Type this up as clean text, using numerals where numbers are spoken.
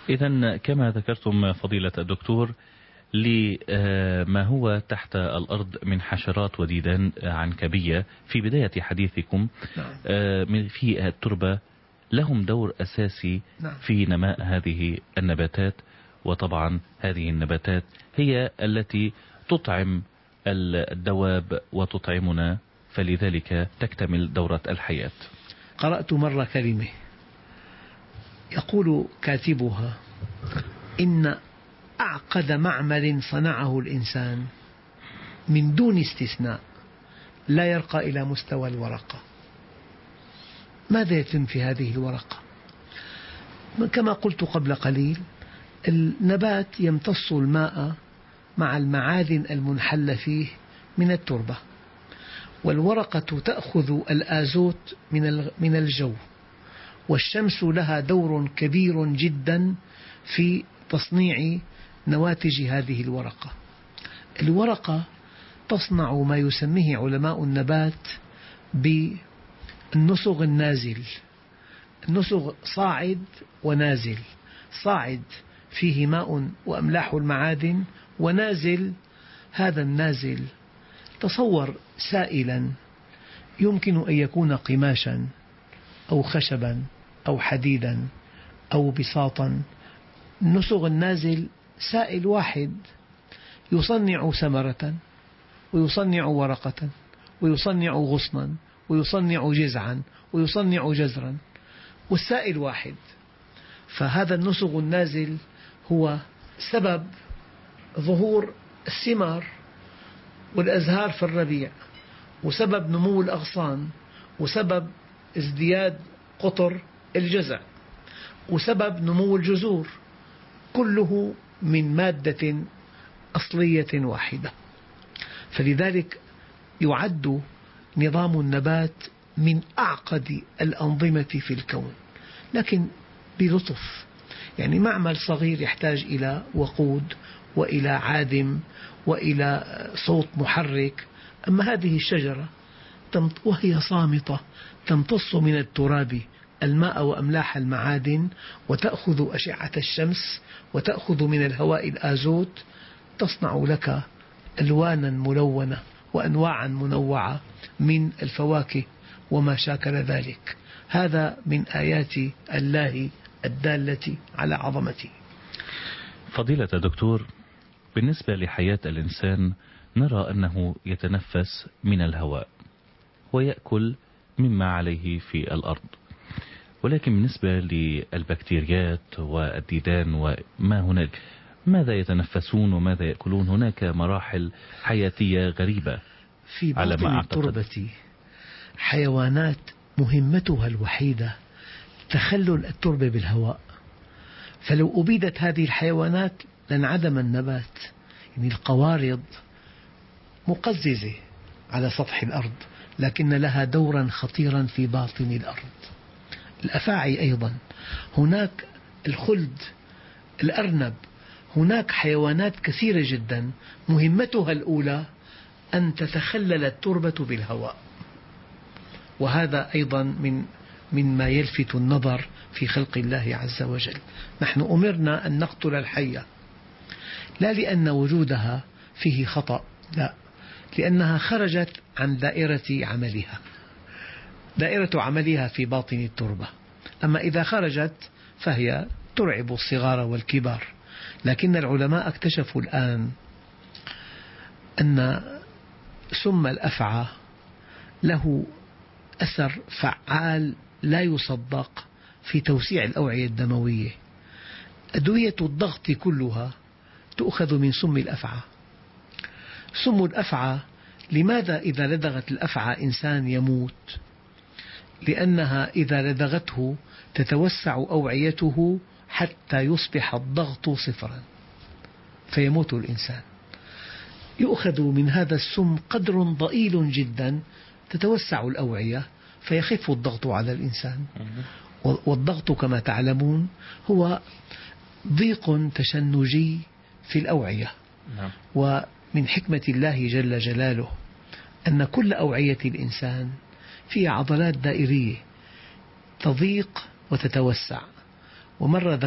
إذا كما ذكرتم فضيلة الدكتور، لما هو تحت الأرض من حشرات وديدان عنكبية في بداية حديثكم، نعم. في التربة لهم دور أساسي نعم. في نماء هذه النباتات، وطبعا هذه النباتات هي التي تطعم الدواب وتطعمنا، فلذلك تكتمل دورة الحياة. قرأت مرة كلمة يقول كاتبها: إن أعقد معمل صنعه الإنسان من دون استثناء لا يرقى إلى مستوى الورقة. ماذا يتم في هذه الورقة؟ كما قلت قبل قليل، النبات يمتص الماء مع المعادن المنحلة فيه من التربة، والورقة تأخذ الآزوت من الجو، والشمس لها دور كبير جدا في تصنيع نواتج هذه الورقة. الورقة تصنع ما يسميه علماء النبات بالنسغ النازل. النسغ صاعد ونازل. صاعد فيه ماء وأملاح المعادن، ونازل هذا النازل تصور سائلا يمكن أن يكون قماشا أو خشبا أو حديدا أو بساطا. النسغ النازل سائل واحد يصنع ثمرة، ويصنع ورقة، ويصنع غصنا، ويصنع جذعا، ويصنع جذرا، والسائل واحد. فهذا النسغ النازل هو سبب ظهور الثمار والأزهار في الربيع، وسبب نمو الأغصان، وسبب ازدياد قطر الجذع، وسبب نمو الجذور، كله من مادة أصلية واحدة. فلذلك يعد نظام النبات من أعقد الأنظمة في الكون، لكن بلطف. يعني معمل صغير يحتاج إلى وقود وإلى عادم وإلى صوت محرك، أما هذه الشجرة وهي صامتة تمتص من التراب الماء وأملاح المعادن، وتأخذ أشعة الشمس، وتأخذ من الهواء الآزوت، تصنع لك ألوانا ملونة وأنواعا منوعة من الفواكه وما شاكل ذلك. هذا من آيات الله الدالة على عظمته. فضيلة دكتور، بالنسبة لحياة الإنسان نرى أنه يتنفس من الهواء ويأكل مما عليه في الأرض، ولكن بالنسبة للبكتيريات والديدان وما هناك، ماذا يتنفسون وماذا يأكلون؟ هناك مراحل حياتية غريبة في باطن التربة. حيوانات مهمتها الوحيدة تخلل التربة بالهواء، فلو أبيدت هذه الحيوانات لانعدم النبات. يعني القوارض مقززة على سطح الأرض، لكن لها دورا خطيرا في باطن الأرض. الأفاعي أيضا، هناك الخلد، الأرنب، هناك حيوانات كثيرة جدا مهمتها الأولى أن تتخلل التربة بالهواء. وهذا أيضا مما يلفت النظر في خلق الله عز وجل. نحن أمرنا أن نقتل الحية، لا لأن وجودها فيه خطأ، لا، لأنها خرجت عن دائرة عملها. دائرة عملها في باطن التربة، أما إذا خرجت فهي ترعب الصغار والكبار. لكن العلماء اكتشفوا الآن أن سم الأفعى له أثر فعال لا يصدق في توسيع الأوعية الدموية. أدوية الضغط كلها تؤخذ من سم الأفعى. سم الأفعى، لماذا إذا لدغت الأفعى إنسان يموت؟ لأنها إذا لدغته تتوسع أوعيته حتى يصبح الضغط صفرا فيموت الإنسان. يؤخذ من هذا السم قدر ضئيل جدا، تتوسع الأوعية فيخف الضغط على الإنسان. والضغط كما تعلمون هو ضيق تشنجي في الأوعية. ومن حكمة الله جل جلاله أن كل أوعية الإنسان فيها عضلات دائرية تضيق وتتوسع. ومرة